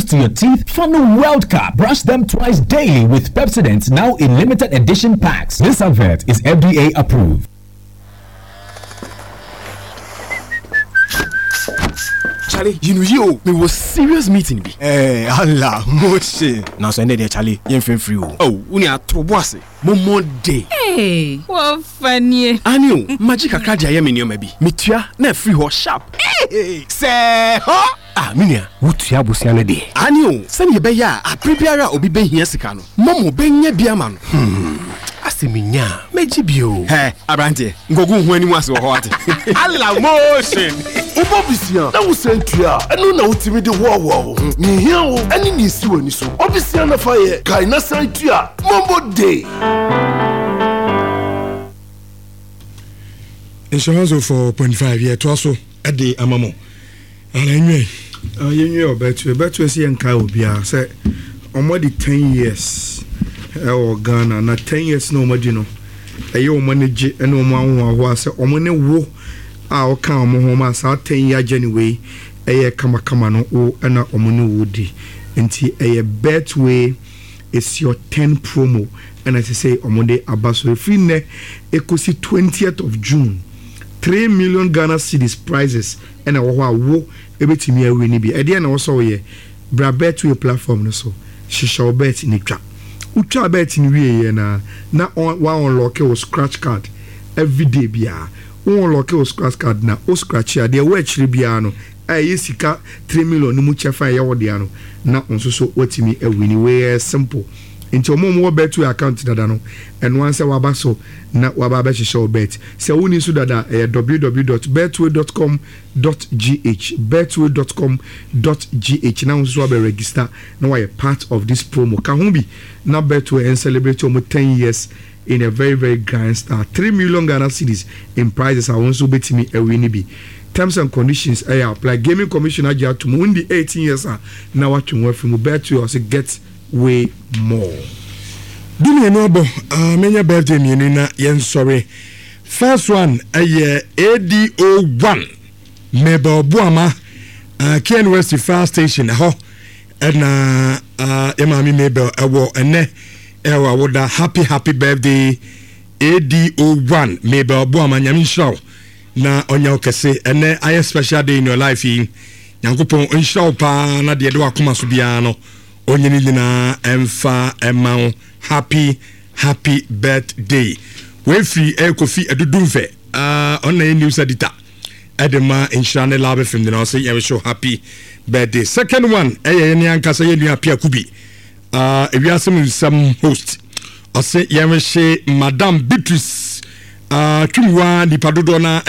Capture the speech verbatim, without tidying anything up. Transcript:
to your teeth? Follow World Cup. Brush them twice daily with Pepsodent, now in limited edition packs. This advert is F D A approved. Charlie, you know you, me was serious meeting be. Eh, Allah, Moshe. Now send it there, Charlie. You ain't free. Oh, we are to boss. Momo day. Hey, what funny. I knew magic a card I am in your maybe. Mitua, na free or sharp. Hey, say, huh? Ah, Minia, what you have busiane day? I knew, send your beya, a prepare or be here secano. Momo benya biaman. Hmm. Asiminya, mejibio. Hey, Abante, go go when you was hot. Allah motion. Obobisia, na wusentua, enu na utimi de wo wo. Ni hia wo, eni ni si wani so. Obisia na faye, kai na santua, Mombo day. Insurance for four point five year to also at the amamo. And anyway, uh, you know, bet you bet you see and Kyle Bia say, on more than ten years, or Ghana, not ten years no more, you know. A year manage and no one who was a money wo. Our come home as our ten year January, a year kama kama no o and a omunu woody. Until a bet way is your ten promo. And as I say, Omonde Abaso, if in there, it could see twentieth of June. Three million Ghana cedis prizes and a wa wo ebeti mi awi ni bi e de na wo so ye bra bet we platform no so shisha bet ni twa utwa bet ni wie ye na na wa unlock your scratch card every day bia wo unlock your scratch card na o scratch ya de wa chiri bia no ayi sika three million ni mu chefa ya wo de ano na onso so watimi awi ni we simple into mom wo bet we account dada no and once we aba so na we aba be show bet say we need so dada eh, w w w dot betway dot com dot g h betway dot com dot g h now so we register now we are part of this promo can who be na betway and celebrate almost ten years in a very very grand style. Three million Ghana cedis in prizes. I want to bet me a winnie be. Terms and conditions I apply. Gaming Commission aja to mo the eighteen years ah now what you want from betway also get way more. Do me no bo uh menya birthday me na yen sorry. First one a year A D O one Mebel Buama uh Ken West Fire Station ho and uh Emami Mebel ewo ene ewa woda happy happy birthday A D O one Mebel Buama nyami show na onya okese ene aye special day in your life yi nyankopon nshow pa na de de wakoma so bia no onyini nyina emfa emma happy happy birthday we free e kofi edudumfe ah uh, on news editor edema inshane lab film de no say you show happy birthday. Second one eh ni ankasa ye nua pia kubi ah uh, ewiasem nsam host o say you she Madam Beatrice ah uh, twinwa dipadodo na